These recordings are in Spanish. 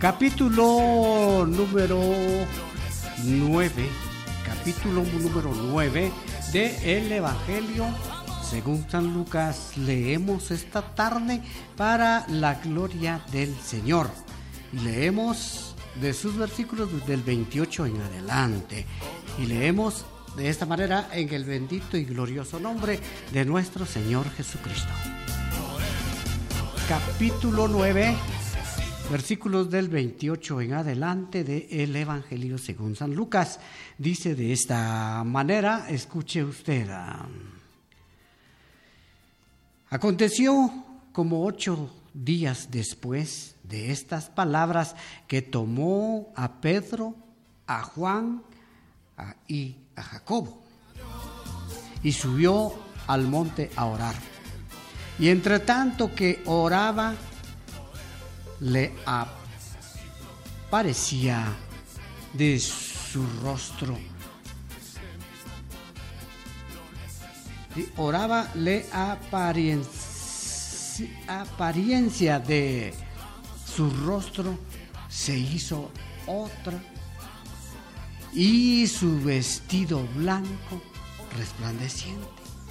Capítulo número 9. Capítulo número 9 de el Evangelio según San Lucas. Leemos esta tarde para la gloria del Señor. Y leemos de sus versículos del 28 en adelante. Y leemos de esta manera en el bendito y glorioso nombre de nuestro Señor Jesucristo. Capítulo 9, versículos del 28 en adelante de el Evangelio según San Lucas. Dice de esta manera, escuche usted. Aconteció como 8 días después de estas palabras que tomó a Pedro, a Juan y a Jacobo y subió al monte a orar. Y entre tanto que oraba, le aparecía de su rostro. Y oraba, le apariencia de su rostro se hizo otra, y su vestido blanco resplandeciente.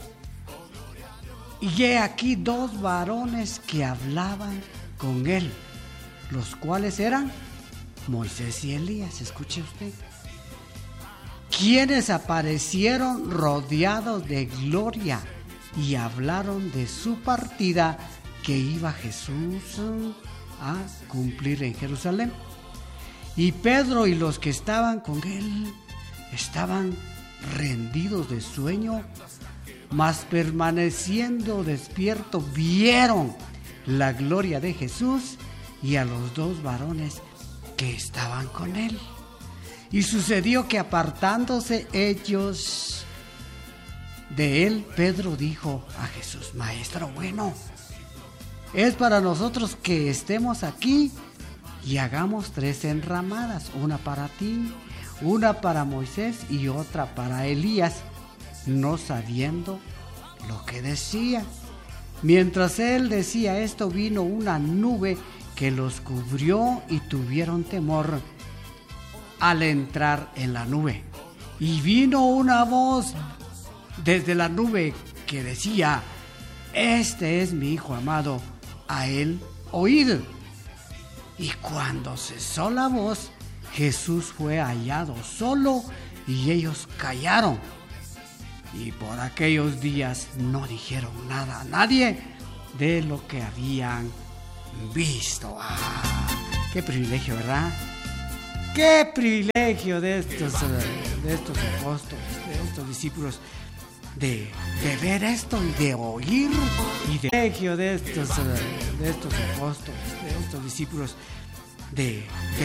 Y he aquí 2 varones que hablaban con él, los cuales eran Moisés y Elías. Escuche usted, quienes aparecieron rodeados de gloria y hablaron de su partida que iba Jesús a cumplir en Jerusalén. Y Pedro y los que estaban con él estaban rendidos de sueño, mas permaneciendo despiertos vieron la gloria de Jesús y a los 2 varones que estaban con él. Y sucedió que apartándose ellos de él, Pedro dijo a Jesús: Maestro bueno, es para nosotros que estemos aquí y hagamos 3 enramadas, una para ti, una para Moisés y otra para Elías, no sabiendo lo que decía. Mientras él decía esto, vino una nube que los cubrió y tuvieron temor al entrar en la nube. Y vino una voz desde la nube que decía: Este es mi Hijo amado, a él oíd. Y cuando cesó la voz, Jesús fue hallado solo y ellos callaron. Y por aquellos días no dijeron nada a nadie de lo que habían visto. ¡Qué privilegio!, ¿verdad? ¡Qué privilegio de estos apóstoles, de estos discípulos, de ver esto y de oír! Y de privilegio de estos apóstoles, de estos discípulos, de